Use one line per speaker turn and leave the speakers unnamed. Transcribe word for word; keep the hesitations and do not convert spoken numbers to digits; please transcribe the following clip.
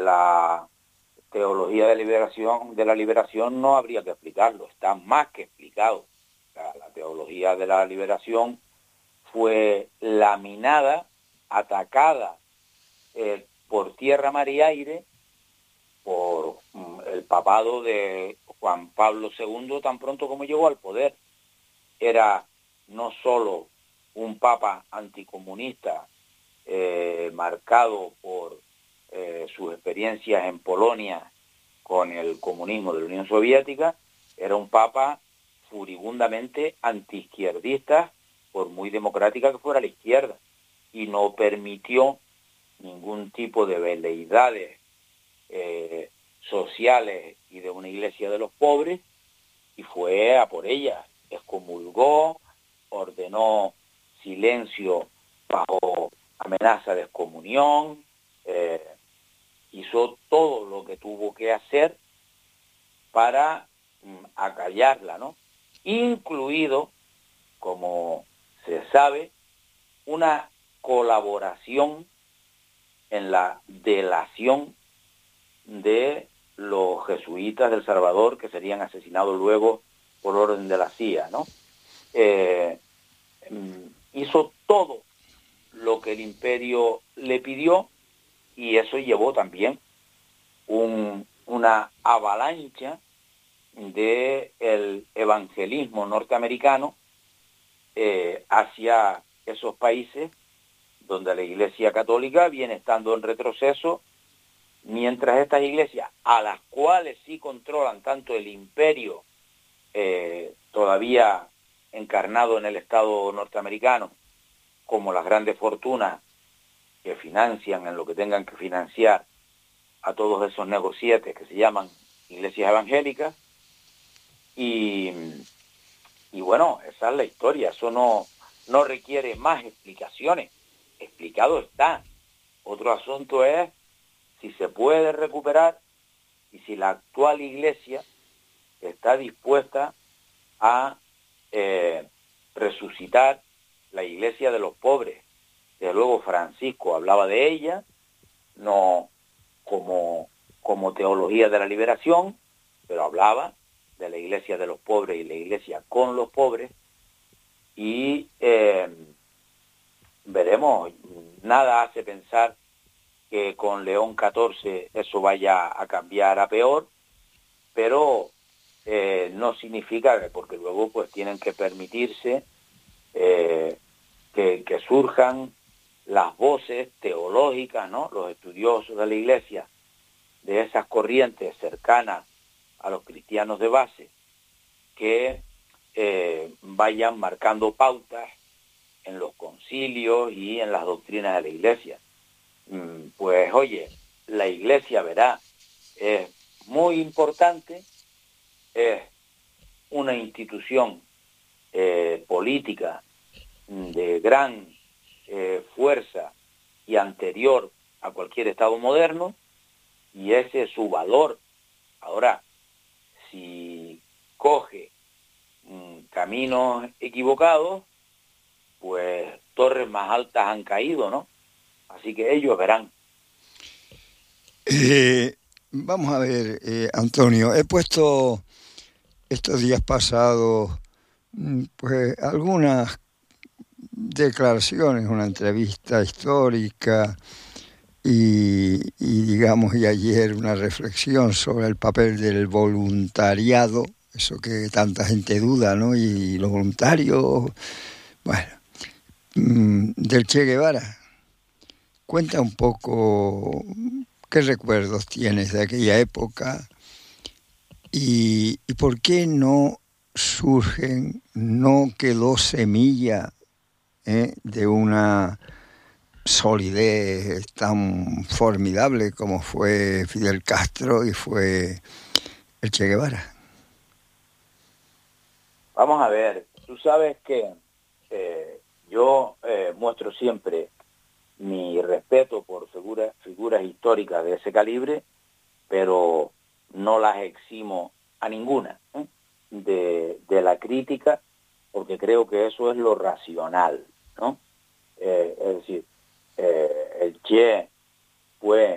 la teología de liberación, de la liberación no habría que explicarlo, está más que explicado. La, la teología de la liberación fue laminada, atacada eh, por tierra, mar y aire por mm, el papado de Juan Pablo segundo tan pronto como llegó al poder. Era no solo un papa anticomunista eh, marcado por eh, sus experiencias en Polonia con el comunismo de la Unión Soviética, era un papa furibundamente antiizquierdista, por muy democrática que fuera la izquierda, y no permitió ningún tipo de veleidades eh, sociales y de una iglesia de los pobres, y fue a por ellas, excomulgó, ordenó silencio bajo amenaza de excomunión, eh, hizo todo lo que tuvo que hacer para mm, acallarla, ¿no? Incluido, como se sabe, una colaboración en la delación de los jesuitas del Salvador, que serían asesinados luego por orden de la C I A, ¿no? Eh, hizo todo lo que el imperio le pidió, y eso llevó también un, una avalancha del evangelismo norteamericano eh, hacia esos países donde la Iglesia Católica viene estando en retroceso, mientras estas iglesias, a las cuales sí controlan tanto el imperio eh, todavía encarnado en el Estado norteamericano, como las grandes fortunas que financian en lo que tengan que financiar a todos esos negocietes que se llaman iglesias evangélicas, y, y bueno, esa es la historia, eso no, no requiere más explicaciones, explicado está. Otro asunto es si se puede recuperar y si la actual iglesia está dispuesta a eh, resucitar la iglesia de los pobres. Desde luego Francisco hablaba de ella, no como, como teología de la liberación, pero hablaba de la iglesia de los pobres y la iglesia con los pobres, y eh, veremos, nada hace pensar que con León catorce eso vaya a cambiar a peor, pero eh, no significa que, porque luego pues tienen que permitirse eh, que, que surjan las voces teológicas, ¿no? Los estudiosos de la iglesia, de esas corrientes cercanas a los cristianos de base, que eh, vayan marcando pautas en los concilios y en las doctrinas de la iglesia. Pues oye, la iglesia, verá, es muy importante, es una institución eh, política de gran eh, fuerza y anterior a cualquier Estado moderno, y ese es su valor. Ahora, si coge mm, caminos equivocados, pues torres más altas han caído, ¿no? Así que ellos verán.
Eh, vamos a ver, eh, Antonio, he puesto estos días pasados pues algunas declaraciones, una entrevista histórica y, y digamos y ayer una reflexión sobre el papel del voluntariado, eso que tanta gente duda, ¿no? Y los voluntarios, bueno, del Che Guevara. Cuenta un poco qué recuerdos tienes de aquella época y, y por qué no surgen, no quedó semilla ¿eh? de una solidez tan formidable como fue Fidel Castro y fue el Che Guevara.
Vamos a ver, tú sabes que eh, yo eh, muestro siempre mi respeto por figuras, figuras históricas de ese calibre, pero no las eximo a ninguna ¿eh? de, de la crítica, porque creo que eso es lo racional, ¿no? Eh, es decir, eh, el Che fue